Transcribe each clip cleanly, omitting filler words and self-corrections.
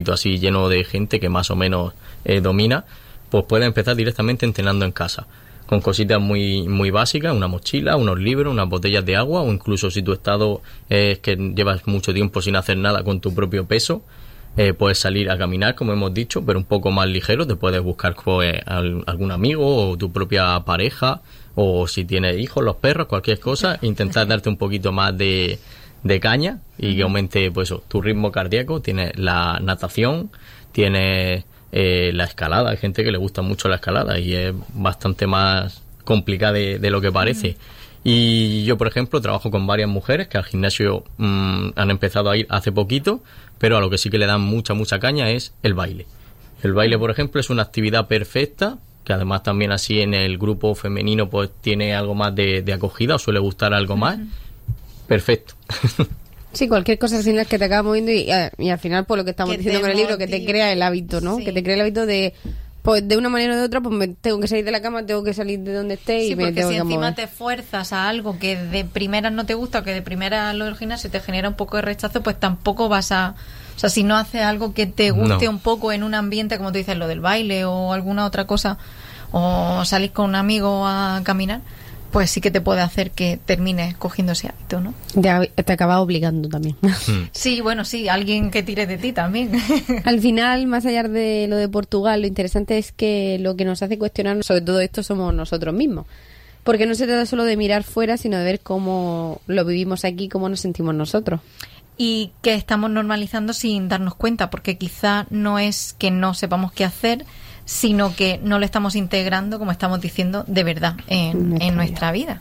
circuito así lleno de gente que más o menos domina, pues puedes empezar directamente entrenando en casa, con cositas muy muy básicas, una mochila, unos libros, unas botellas de agua, o incluso si tu estado es que llevas mucho tiempo sin hacer nada con tu propio peso, puedes salir a caminar, como hemos dicho, pero un poco más ligero. Te puedes buscar pues, algún amigo o tu propia pareja, o si tienes hijos, los perros, cualquier cosa, intentar darte un poquito más de caña y que aumente pues tu ritmo cardíaco. Tienes la natación, tienes la escalada. Hay gente que le gusta mucho la escalada y es bastante más complicada de lo que parece. Y yo, por ejemplo, trabajo con varias mujeres que al gimnasio han empezado a ir hace poquito, pero a lo que sí que le dan mucha caña es el baile. El baile, por ejemplo, es una actividad perfecta, que además también así en el grupo femenino pues tiene algo más de acogida, o suele gustar algo más. Perfecto. Sí, cualquier cosa al final que te acaba moviendo y al final, por lo que estamos diciendo con el libro, que te crea el hábito, ¿no? Sí. Que te crea el hábito de... Pues de una manera o de otra, pues me tengo que salir de la cama, tengo que salir de donde esté y me tengo que mover. Sí, porque si encima te fuerzas a algo que de primeras no te gusta, o que de primeras lo del gimnasio te genera un poco de rechazo, pues tampoco vas a... O sea, si no haces algo que te guste un poco en un ambiente, como tú dices, lo del baile o alguna otra cosa, o salís con un amigo a caminar, pues sí que te puede hacer que termines cogiendo ese hábito, ¿no? Te acabas obligando también. Sí, bueno, sí, alguien que tire de ti también. Al final, más allá de lo de Portugal, lo interesante es que lo que nos hace cuestionarnos sobre todo esto somos nosotros mismos. Porque no se trata solo de mirar fuera, sino de ver cómo lo vivimos aquí, cómo nos sentimos nosotros. Y que estamos normalizando sin darnos cuenta, porque quizá no es que no sepamos qué hacer, sino que no lo estamos integrando, como estamos diciendo, de verdad en nuestra vida.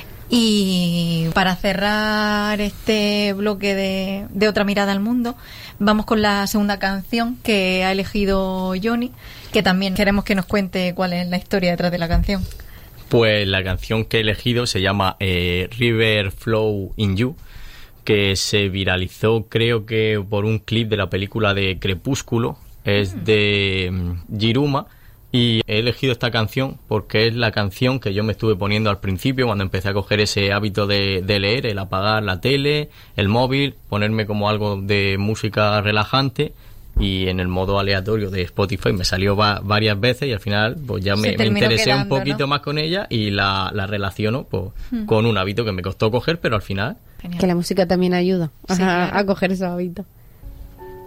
Y para cerrar este bloque de Otra Mirada al Mundo, vamos con la segunda canción que ha elegido Johnny, que también queremos que nos cuente cuál es la historia detrás de la canción. Pues la canción que he elegido se llama River Flow in You, que se viralizó creo que por un clip de la película de Crepúsculo. Es de Jiruma, y he elegido esta canción porque es la canción que yo me estuve poniendo al principio cuando empecé a coger ese hábito de leer, el apagar la tele, el móvil, ponerme como algo de música relajante, y en el modo aleatorio de Spotify me salió varias veces y al final pues ya me interesé quedando, un poquito, ¿no?, más con ella, y la relaciono pues con un hábito que me costó coger, pero al final... Genial. Que la música también ayuda a coger esos hábitos.